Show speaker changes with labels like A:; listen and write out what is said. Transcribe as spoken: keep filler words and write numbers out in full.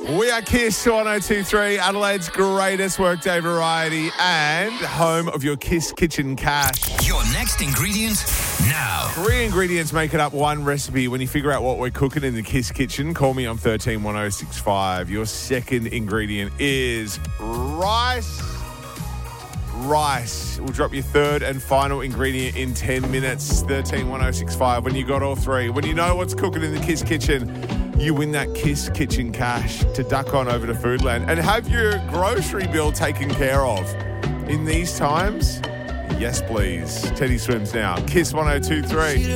A: We are Kiss one oh two point three, Adelaide's greatest workday variety and home of your Kiss Kitchen Cash.
B: Your next ingredient now.
A: Three ingredients make it up one recipe. When you figure out what we're cooking in the Kiss Kitchen, call me on thirteen one oh six five. Your second ingredient is rice. Rice. We'll drop your third and final ingredient in ten minutes. thirteen one oh six five. When you got all three, when you know what's cooking in the Kiss Kitchen, you win that Kiss Kitchen Cash to duck on over to Foodland and have your grocery bill taken care of. In these times, yes please. Teddy Swims now. Kiss one oh two point three.